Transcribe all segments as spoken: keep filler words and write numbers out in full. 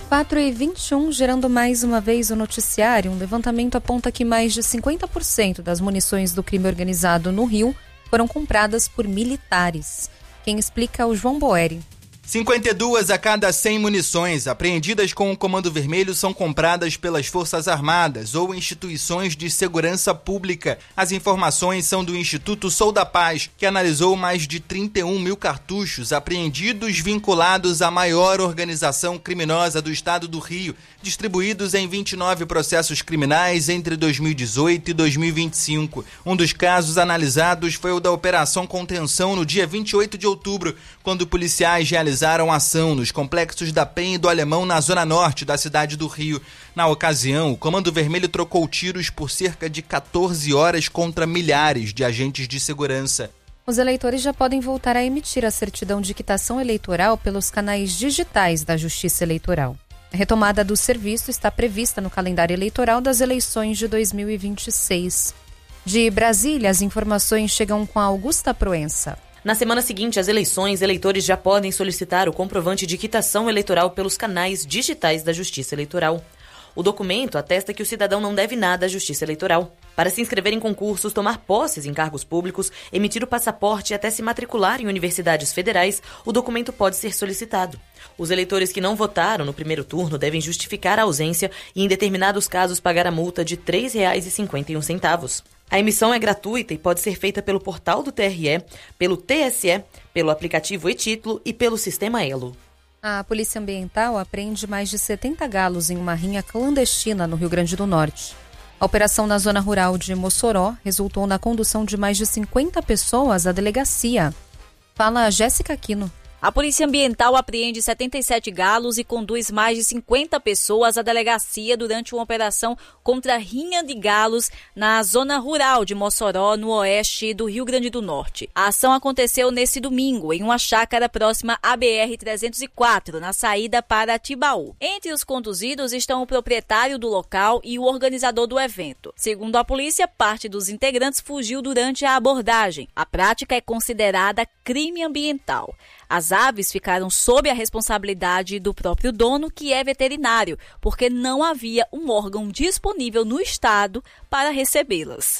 quatro e vinte e um, gerando mais uma vez o noticiário. Um levantamento aponta que mais de cinquenta por cento das munições do crime organizado no Rio foram compradas por militares. Quem explica é o João Boeri. cinquenta e duas a cada cem munições apreendidas com o Comando Vermelho são compradas pelas Forças Armadas ou instituições de segurança pública. As informações são do Instituto Sou da Paz, que analisou mais de trinta e um mil cartuchos apreendidos vinculados à maior organização criminosa do estado do Rio, distribuídos em vinte e nove processos criminais entre dois mil e dezoito e dois mil e vinte e cinco. Um dos casos analisados foi o da Operação Contenção no dia vinte e oito de outubro, quando policiais realizaram realizaram ação nos complexos da Penha e do Alemão na zona norte da cidade do Rio. Na ocasião, o Comando Vermelho trocou tiros por cerca de quatorze horas contra milhares de agentes de segurança. Os eleitores já podem voltar a emitir a certidão de quitação eleitoral pelos canais digitais da Justiça Eleitoral. A retomada do serviço está prevista no calendário eleitoral das eleições de dois mil e vinte e seis. De Brasília, as informações chegam com a Augusta Proença. Na semana seguinte às eleições, eleitores já podem solicitar o comprovante de quitação eleitoral pelos canais digitais da Justiça Eleitoral. O documento atesta que o cidadão não deve nada à Justiça Eleitoral. Para se inscrever em concursos, tomar posses em cargos públicos, emitir o passaporte e até se matricular em universidades federais, o documento pode ser solicitado. Os eleitores que não votaram no primeiro turno devem justificar a ausência e, em determinados casos, pagar a multa de três reais e cinquenta e um centavos. A emissão é gratuita e pode ser feita pelo portal do T R E, pelo T S E, pelo aplicativo e-Título e pelo sistema Elo. A Polícia Ambiental apreende mais de setenta galos em uma rinha clandestina no Rio Grande do Norte. A operação na zona rural de Mossoró resultou na condução de mais de cinquenta pessoas à delegacia. Fala a Jéssica Aquino. A Polícia Ambiental apreende setenta e sete galos e conduz mais de cinquenta pessoas à delegacia durante uma operação contra a rinha de galos na zona rural de Mossoró, no oeste do Rio Grande do Norte. A ação aconteceu nesse domingo, em uma chácara próxima à B R trezentos e quatro, na saída para Tibaú. Entre os conduzidos estão o proprietário do local e o organizador do evento. Segundo a polícia, parte dos integrantes fugiu durante a abordagem. A prática é considerada crime ambiental. As aves ficaram sob a responsabilidade do próprio dono, que é veterinário, porque não havia um órgão disponível no estado para recebê-las.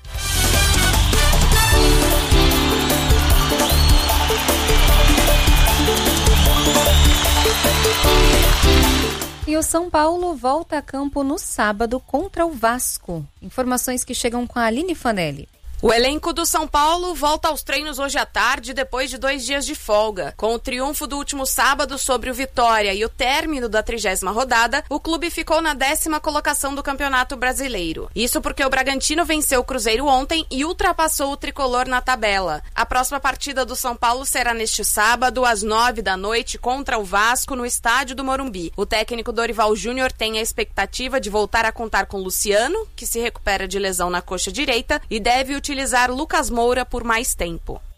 E o São Paulo volta a campo no sábado contra o Vasco. Informações que chegam com a Aline Fanelli. O elenco do São Paulo volta aos treinos hoje à tarde, depois de dois dias de folga. Com o triunfo do último sábado sobre o Vitória e o término da trigésima rodada, o clube ficou na décima colocação do Campeonato Brasileiro. Isso porque o Bragantino venceu o Cruzeiro ontem e ultrapassou o tricolor na tabela. A próxima partida do São Paulo será neste sábado, às nove da noite, contra o Vasco, no estádio do Morumbi. O técnico Dorival Júnior tem a expectativa de voltar a contar com Luciano, que se recupera de lesão na coxa direita, e deve utilizar utilizar Lucas Moura por mais tempo.